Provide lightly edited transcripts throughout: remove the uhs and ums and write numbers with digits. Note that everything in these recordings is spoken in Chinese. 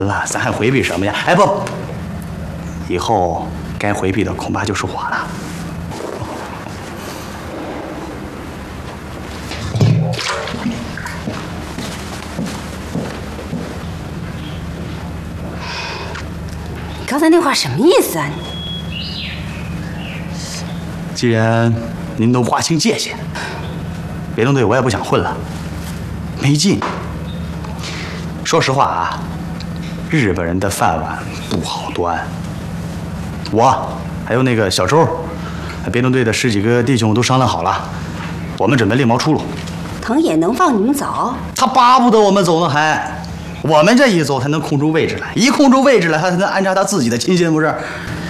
了，咱还回避什么呀？哎不，以后该回避的恐怕就是我了。 刚才那话什么意思啊？ 既然您都划清界限，别动队我也不想混了，没劲。说实话啊，日本人的饭碗不好端。我还有那个小周，别动队的10几个弟兄都商量好了，我们准备另谋出路。 藤野能放你们走？ 他巴不得我们走呢，还。我们这一走才能空出位置来，一空出位置来，他才能安插他自己的亲信，不是？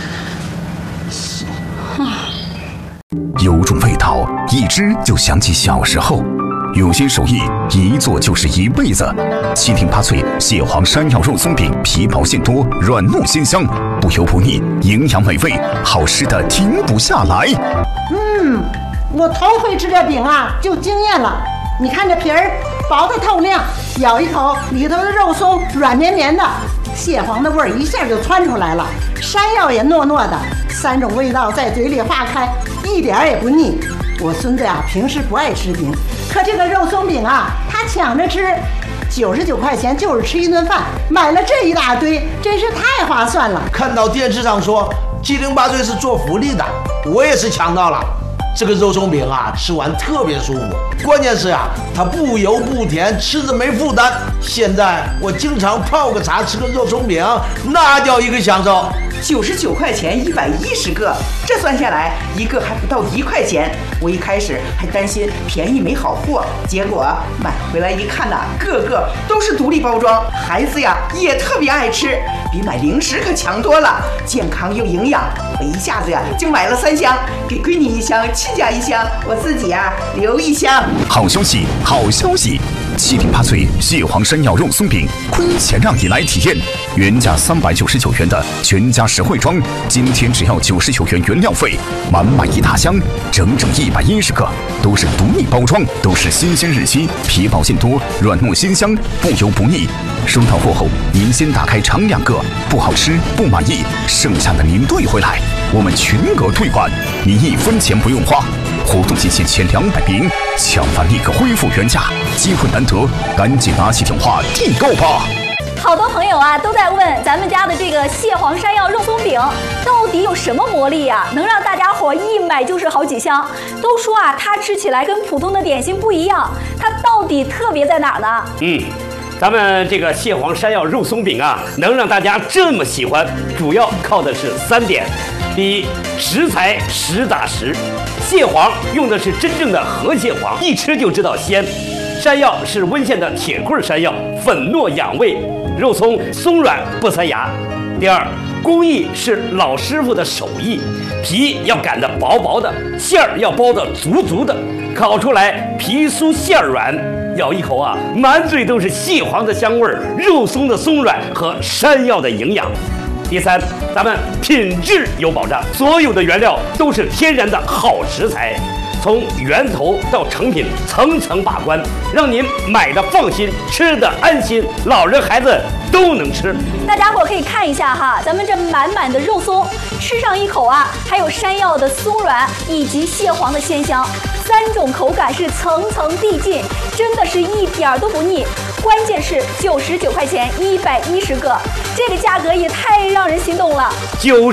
有种味道，一吃就想起小时候；有些手艺，一做就是一辈子。7挺8脆蟹黄山药肉松饼，皮薄馅多，软糯鲜香，不油不腻，营养美味，好吃的停不下来。 我头回吃这饼啊，就惊艳了。你看这皮儿薄的透亮，咬一口里头的肉松软绵绵的，蟹黄的味儿一下就窜出来了，山药也糯糯的，3种味道在嘴里化开，一点也不腻。我孙子呀，平时不爱吃饼，可这个肉松饼啊，他抢着吃，99块钱就是吃一顿饭，买了这一大堆，真是太划算了。 看到电视上说7挺8脆是做福利的，我也是抢到了。这个肉松饼啊，吃完特别舒服，关键是啊，它不油不甜，吃着没负担。现在我经常泡个茶，吃个肉松饼，那叫一个享受。 99块钱110个，这算下来一个还不到1块钱。我一开始还担心便宜没好货，结果买回来一看呐，个个都是独立包装，孩子呀也特别爱吃，比买零食可强多了，健康又营养。我一下子呀就买了3箱，给闺女1箱，亲家1箱，我自己呀留1箱。 好消息，好消息！7挺8脆蟹黄山药肉松饼，亏钱让你来体验。原价399元的全家实惠装，今天只要99元原料费，满满一大箱，整整110个，都是独立包装，都是新鲜日期，皮薄馅多，软糯鲜香，不油不腻。收到货后，您先打开尝2个，不好吃不满意，剩下的您兑回来，我们全额退款，您1分钱不用花。活动期限前200名，抢完立刻恢复原价，机会难得，赶紧拿起电话订购吧！ 好多朋友啊都在问咱们家的这个蟹黄山药肉松饼到底有什么魔力呀，能让大家伙一买就是好几箱？都说啊，它吃起来跟普通的点心不一样，它到底特别在哪儿呢？ 咱们这个蟹黄山药肉松饼啊，能让大家这么喜欢，主要靠的是3点。第一，食材实打实，蟹黄用的是真正的河蟹黄，一吃就知道鲜。山药是温县的铁棍山药，粉糯养胃，肉松松软不塞牙。第二，工艺是老师傅的手艺，皮要擀得薄薄的，馅儿要包得足足的，烤出来皮酥馅儿软，咬一口啊，满嘴都是蟹黄的香味儿，肉松的松软和山药的营养。第三，咱们品质有保障，所有的原料都是天然的好食材，从源头到成品层层把关，让您买的放心，吃的安心，老人孩子都能吃。 大家伙可以看一下哈，咱们这满满的肉松，吃上一口啊，还有山药的松软以及蟹黄的鲜香，3种口感是层层递进，真的是一点都不腻。关键是99块钱110个，这个价格也太让人心动了。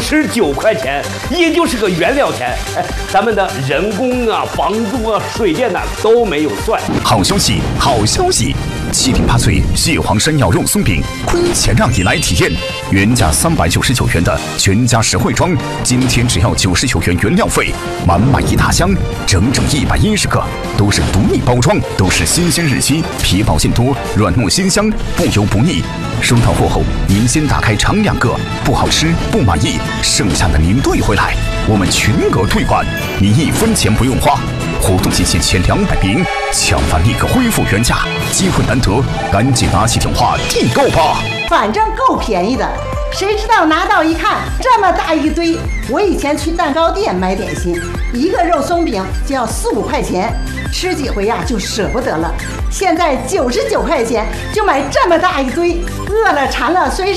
99块钱，也就是个原料钱，咱们的人工啊、房租啊、水电呐都没有算。 好消息，好消息！7挺8脆蟹黄山药肉松饼，亏钱让你来体验。原价399元的全家实惠装，今天只要99元原料费，满满一大箱，整整110个，都是独立包装，都是新鲜日期，皮薄馅多，软糯鲜香，不油不腻。收到货后，您先打开尝2个，不好吃不满意，剩下的您兑回来，我们全额退款，您1分钱不用花。活动期限前200名，抢完立刻恢复原价，机会难得，赶紧拿起电话订购吧！ 反正够便宜的，谁知道拿到一看这么大一堆。我以前去蛋糕店买点心，一个肉松饼就要4、5块钱， 吃几回呀就舍不得了。现在99块钱就买这么大一堆，饿了馋了随时